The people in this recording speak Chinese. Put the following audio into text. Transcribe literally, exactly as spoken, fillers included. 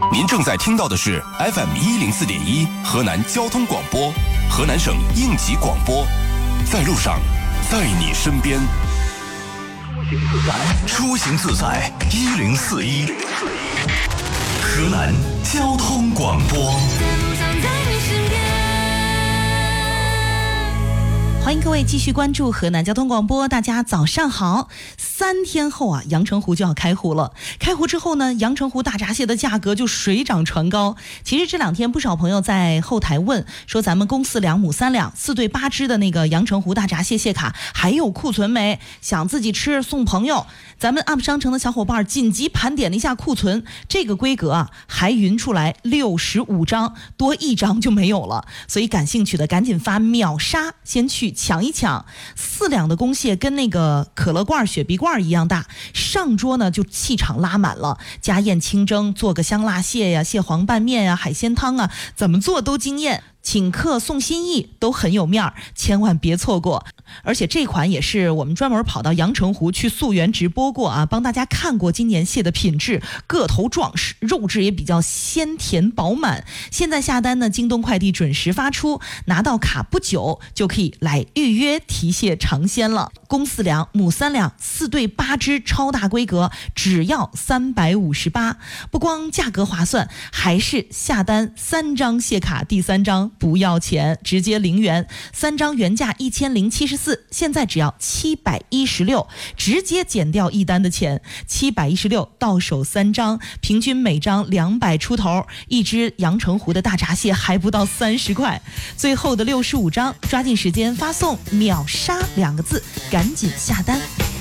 您正在听到的是 F M 一零四点一河南交通广播，河南省应急广播，在路上，在你身边。出行自在一零四一，河南交通广播。 欢迎各位继续关注河南交通广播，大家早上好。三天后啊，阳澄湖就要开湖了。开湖之后呢，阳澄湖大闸蟹的价格就水涨船高。其实这两天不少朋友在后台问说，咱们公四两母三两四对八只的那个阳澄湖大闸蟹蟹卡还有库存没？想自己吃送朋友。咱们 U P 商城的小伙伴紧急盘点了一下库存，这个规格啊还匀出来六十五张，多一张就没有了。所以感兴趣的赶紧发秒杀，先去抢一抢。四两的公蟹跟那个可乐罐雪碧罐一样大，上桌呢就气场拉满了，家宴清蒸，做个香辣蟹呀、蟹黄拌面呀、海鲜汤啊，怎么做都惊艳。请客送心意都很有面儿，千万别错过。而且这款也是我们专门跑到阳澄湖去溯源直播过啊，帮大家看过今年蟹的品质，个头壮实，肉质也比较鲜甜饱满。现在下单呢，京东快递准时发出，拿到卡不久就可以来预约提蟹尝鲜了。公四两母三两四对八只超大规格，只要三百五十八。不光价格划算，还是下单三张蟹卡，第三张不要钱，直接零元。三张原价一千零七十四，现在只要七百一十六，直接减掉一单的钱。七百一十六到手三张，平均每张两百出头，一只阳澄湖的大闸蟹还不到三十块。最后的六十五张，抓紧时间发送秒杀两个字，赶紧下单。